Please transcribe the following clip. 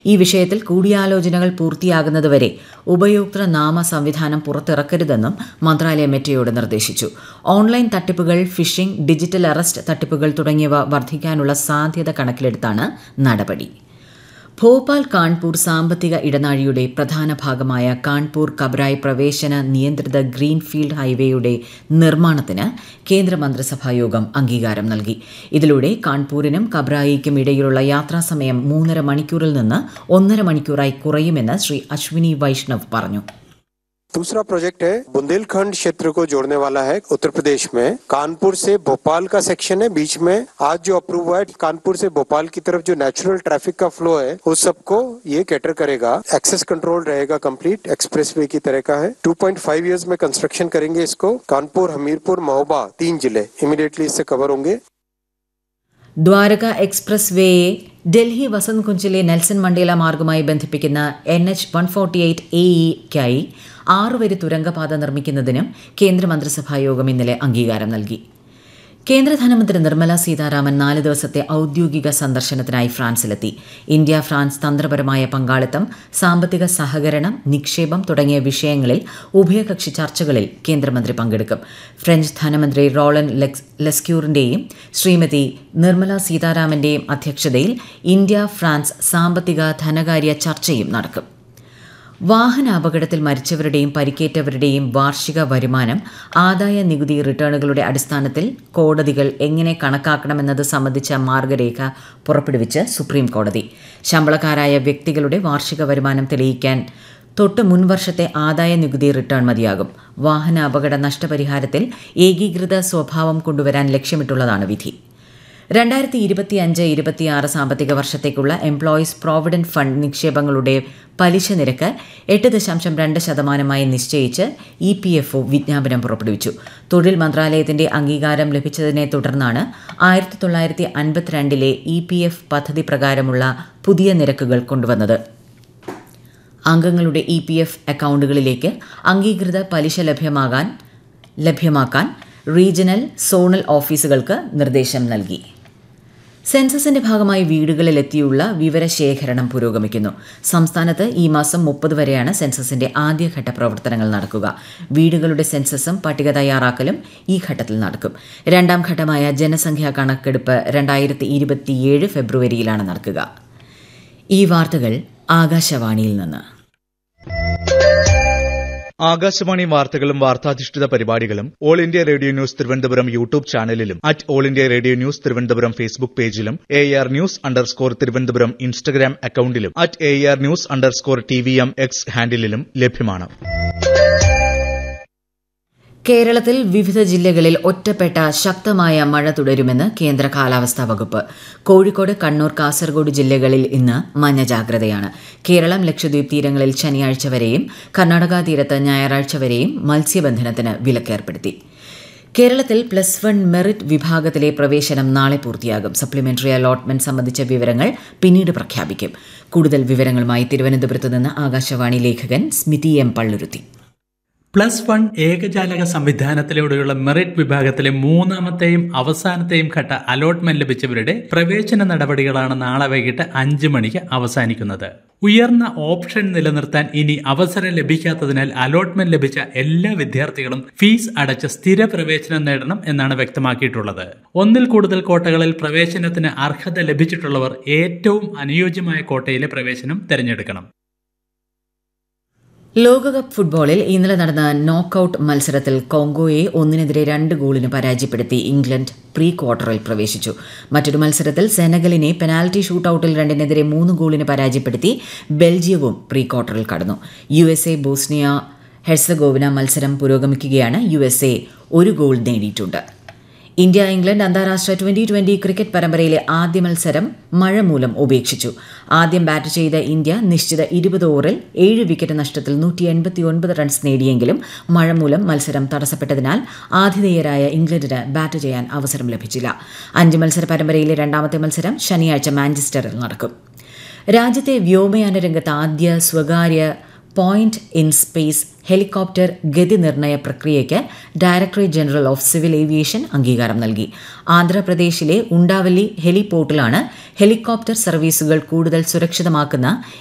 ഈ വിഷയത്തിൽ കൂടിയാലോചനകൾ പൂർത്തിയാകുന്നതുവരെ ഉപയോക്തൃ നാമ സംവിധാനം പുറത്തിറക്കരുതെന്നും മന്ത്രാലയം മെറ്റയോട് നിർദ്ദേശിച്ചു. ഓൺലൈൻ തട്ടിപ്പുകൾ, ഫിഷിംഗ്, ഡിജിറ്റൽ അറസ്റ്റ് തട്ടിപ്പുകൾ തുടങ്ങിയവ വർദ്ധിക്കാനുള്ള സാധ്യത കണക്കിലെടുത്താണ് നടപടി. ഭോപ്പാൽ കാൺപൂർ സാമ്പത്തിക ഇടനാഴിയുടെ പ്രധാന ഭാഗമായ കാൺപൂർ കബ്രായ് പ്രവേശന നിയന്ത്രിത ഗ്രീൻഫീൽഡ് ഹൈവേയുടെ നിർമ്മാണത്തിന് കേന്ദ്രമന്ത്രിസഭായോഗം അംഗീകാരം നൽകി. ഇതിലൂടെ കാൺപൂരിനും കബ്രായിക്കും ഇടയിലുള്ള യാത്രാസമയം 3.5 മണിക്കൂറിൽ നിന്ന് 1.5 മണിക്കൂറായി കുറയുമെന്ന് ശ്രീ അശ്വിനി വൈഷ്ണവ് പറഞ്ഞു. दूसरा प्रोजेक्ट है बुंदेलखंड क्षेत्र को जोड़ने वाला है. उत्तर प्रदेश में कानपुर से भोपाल का सेक्शन है. बीच में आज जो अप्रूव हुआ है, कानपुर से भोपाल की तरफ जो नेचुरल ट्रैफिक का फ्लो है उस सबको ये कैटर करेगा. एक्सेस कंट्रोल रहेगा, कंप्लीट एक्सप्रेसवे की तरह का है. 2.5 इयर्स में कंस्ट्रक्शन करेंगे इसको. कानपुर, हमीरपुर, महोबा 3 जिले इमीडिएटली इससे कवर होंगे. Dwarka express വേയെ Delhi Vasant കുഞ്ചിലെ Nelson Mandela മാർഗവുമായി ബന്ധിപ്പിക്കുന്ന NH 148AE-ക്കായി 6 വരി തുരങ്കപാത നിർമ്മിക്കുന്നതിനും കേന്ദ്രമന്ത്രിസഭായോഗം ഇന്നലെ അംഗീകാരം നൽകി. കേന്ദ്ര ധനമന്ത്രി നിർമ്മല സീതാരാമൻ 4 ദിവസത്തെ ഔദ്യോഗിക സന്ദർശനത്തിനായി ഫ്രാൻസിലെത്തി. ഇന്ത്യ ഫ്രാൻസ് തന്ത്രപരമായ പങ്കാളിത്തം, സാമ്പത്തിക സഹകരണം, നിക്ഷേപം തുടങ്ങിയ വിഷയങ്ങളിൽ ഉഭയകക്ഷി ചർച്ചകളിൽ കേന്ദ്രമന്ത്രി പങ്കെടുക്കും. ഫ്രഞ്ച് ധനമന്ത്രി റോളൻ ലെസ്ക്യൂറിന്റെയും ശ്രീമതി നിർമ്മല സീതാരാമന്റെയും അധ്യക്ഷതയിൽ ഇന്ത്യ ഫ്രാൻസ് സാമ്പത്തിക ധനകാര്യ ചർച്ചയും നടക്കും. വാഹനാപകടത്തിൽ മരിച്ചവരുടെയും പരിക്കേറ്റവരുടെയും വാർഷിക വരുമാനം ആദായ നികുതി റിട്ടേണുകളുടെ അടിസ്ഥാനത്തിൽ കോടതികൾ എങ്ങനെ കണക്കാക്കണമെന്നത് സംബന്ധിച്ച മാർഗരേഖ പുറപ്പെടുവിച്ച് സുപ്രീം കോടതി. ശമ്പളക്കാരായ വ്യക്തികളുടെ വാർഷിക വരുമാനം തെളിയിക്കാൻ തൊട്ട് മുൻവർഷത്തെ ആദായ നികുതി റിട്ടേൺ മതിയാകും. വാഹന അപകട നഷ്ടപരിഹാരത്തിൽ ഏകീകൃത സ്വഭാവം കൊണ്ടുവരാൻ ലക്ഷ്യമിട്ടുള്ളതാണ് വിധി. 2025-26 സാമ്പത്തിക വർഷത്തേക്കുള്ള എംപ്ലോയീസ് പ്രോവിഡന്റ് ഫണ്ട് നിക്ഷേപങ്ങളുടെ പലിശ നിരക്ക് 8.2% നിശ്ചയിച്ച് EPFO വിജ്ഞാപനം പുറപ്പെടുവിച്ചു. തൊഴിൽ മന്ത്രാലയത്തിന്റെ അംഗീകാരം ലഭിച്ചതിനെ തുടർന്നാണ് 1952 EPF പദ്ധതി പ്രകാരമുള്ള പുതിയ നിരക്കുകൾ കൊണ്ടുവന്നത്. അംഗങ്ങളുടെ EPF അക്കൗണ്ടുകളിലേക്ക് അംഗീകൃത പലിശ ലഭ്യമാക്കാൻ റീജിയണൽ, സോണൽ ഓഫീസുകൾക്ക് നിർദ്ദേശം നൽകി. സെൻസസിന്റെ ഭാഗമായി വീടുകളിലെത്തിയുള്ള വിവരശേഖരണം പുരോഗമിക്കുന്നു. സംസ്ഥാനത്ത് ഈ മാസം 30 വരെയാണ് സെൻസസിന്റെ ആദ്യഘട്ട പ്രവർത്തനങ്ങൾ നടക്കുക. വീടുകളുടെ സെൻസസും പട്ടിക തയ്യാറാക്കലും ഈ ഘട്ടത്തിൽ നടക്കും. രണ്ടാം ഘട്ടമായ ജനസംഖ്യാ കണക്കെടുപ്പ് 2027 ഫെബ്രുവരിയിലാണ് നടക്കുക. ഈ വാർത്തകൾ ആകാശവാണിയിൽ നിന്ന്. ആകാശവാണി വാർത്തകളും വാർത്താധിഷ്ഠിത പരിപാടികളും all India radio news Thiruvananthapuram YouTube ചാനലിലും all India radio news Thiruvananthapuram Facebook പേജിലും AR News_ തിരുവനന്തപുരം ഇൻസ്റ്റഗ്രാം അക്കൌണ്ടിലും AR News_TVM X ഹാൻഡിലും ലഭ്യമാണ്. കേരളത്തിൽ വിവിധ ജില്ലകളിൽ ഒറ്റപ്പെട്ട ശക്തമായ മഴ തുടരുമെന്ന് കേന്ദ്ര കാലാവസ്ഥാ വകുപ്പ്. കോഴിക്കോട്, കണ്ണൂർ, കാസർഗോഡ് ജില്ലകളിൽ ഇന്ന് മഞ്ഞ ജാഗ്രതയാണ്. കേരളം, ലക്ഷദ്വീപ് തീരങ്ങളിൽ ശനിയാഴ്ച വരെയും കർണാടക തീരത്ത് ഞായറാഴ്ച വരെയും മത്സ്യബന്ധനത്തിന് വിലക്കേർപ്പെടുത്തി. കേരളത്തിൽ +1 മെറിറ്റ് വിഭാഗത്തിലെ പ്രവേശനം നാളെ പൂർത്തിയാകും. സപ്ലിമെന്ററി അലോട്ട്മെന്റ് സംബന്ധിച്ച വിവരങ്ങൾ പിന്നീട് പ്രഖ്യാപിക്കും. കൂടുതൽ വിവരങ്ങളുമായി തിരുവനന്തപുരത്ത് നിന്ന് ആകാശവാണി ലേഖകൻ സ്മിതി M. പള്ളുരുത്തി. +1 ഏകജാലക സംവിധാനത്തിലൂടെയുള്ള മെറിറ്റ് വിഭാഗത്തിലെ 3ാമത്തെയും അവസാനത്തെയും ഘട്ട അലോട്ട്മെന്റ് ലഭിച്ചവരുടെ പ്രവേശന നടപടികളാണ് നാളെ വൈകിട്ട് 5 മണിക്ക് അവസാനിക്കുന്നത്. ഉയർന്ന ഓപ്ഷൻ നിലനിർത്താൻ ഇനി അവസരം ലഭിക്കാത്തതിനാൽ അലോട്ട്മെന്റ് ലഭിച്ച എല്ലാ വിദ്യാർത്ഥികളും ഫീസ് അടച്ച് സ്ഥിര പ്രവേശനം നേടണം എന്നാണ് വ്യക്തമാക്കിയിട്ടുള്ളത്. 1ൽ കൂടുതൽ കോട്ടകളിൽ പ്രവേശനത്തിന് അർഹത ലഭിച്ചിട്ടുള്ളവർ ഏറ്റവും അനുയോജ്യമായ കോട്ടയിലെ പ്രവേശനം തിരഞ്ഞെടുക്കണം. ലോകകപ്പ് ഫുട്ബോളിൽ ഇന്നലെ നടന്ന നോക്കൌട്ട് മത്സരത്തിൽ കോങ്കോയെ 1-2 ഗോളിന് പരാജയപ്പെടുത്തി ഇംഗ്ലണ്ട് പ്രീ ക്വാർട്ടറിൽ പ്രവേശിച്ചു. മറ്റൊരു മത്സരത്തിൽ സെനഗലിനെ പെനാൽറ്റി ഷൂട്ടൌട്ടിൽ 2-3 ഗോളിന് പരാജയപ്പെടുത്തി ബെൽജിയവും പ്രീ ക്വാർട്ടറിൽ കടന്നു. USA ബോസ്നിയ ഹെർസഗോവിന മത്സരം പുരോഗമിക്കുകയാണ്. USA 1 ഗോൾ നേടിയിട്ടുണ്ട്. ഇന്ത്യ ഇംഗ്ലണ്ട് അന്താരാഷ്ട്ര T20 ക്രിക്കറ്റ് പരമ്പരയിലെ ആദ്യ മത്സരം മഴ മൂലം ഉപേക്ഷിച്ചു. ആദ്യം ബാറ്റ് ചെയ്ത ഇന്ത്യ നിശ്ചിത 20 ഓവറിൽ 7 വിക്കറ്റ് നഷ്ടത്തിൽ 189 റൺസ് നേടിയെങ്കിലും മഴ മൂലം മത്സരം തടസ്സപ്പെട്ടതിനാൽ ആതിഥേയരായ ഇംഗ്ലണ്ടിന് ബാറ്റ് ചെയ്യാൻ അവസരം ലഭിച്ചില്ല. 5 മത്സര പരമ്പരയിലെ രണ്ടാമത്തെ മത്സരം ശനിയാഴ്ച മാഞ്ചസ്റ്ററിൽ നടക്കും. രാജ്യത്തെ വ്യോമയാന രംഗത്ത് ആദ്യ സ്വകാര്യ പോയിന്റ് ഇൻ സ്പേസ് ഹെലികോപ്റ്റർ ഗതി നിർണയ പ്രക്രിയയ്ക്ക് directorate general of civil aviation അംഗീകാരം നൽകി. ആന്ധ്രാപ്രദേശിലെ ഉണ്ടാവല്ലി ഹെലിപോർട്ടിലാണ് ഹെലികോപ്റ്റർ സർവീസുകൾ കൂടുതൽ സുരക്ഷിതമാക്കുന്ന